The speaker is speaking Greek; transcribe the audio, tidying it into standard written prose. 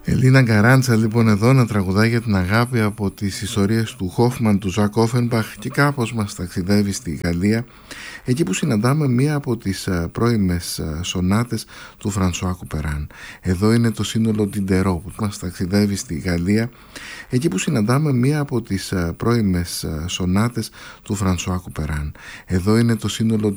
Ελίνα Γκαράντσα λοιπόν εδώ να τραγουδάει για την αγάπη από τις ιστορίες του Χόφμαν, του Ζακ Όφενμπαχ, και κάπως μας ταξιδεύει στη Γαλλία, εκεί που συναντάμε μία από τις πρώιμες σονάτες του Φρανσουά Κουπεράν. Εδώ είναι το σύνολο Τιντερό που μας ταξιδεύει στη Γαλλία, εκεί που συναντάμε μία από τις πρώιμες σονάτες του Φρανσουά Κουπεράν. Εδώ είναι το σύνολο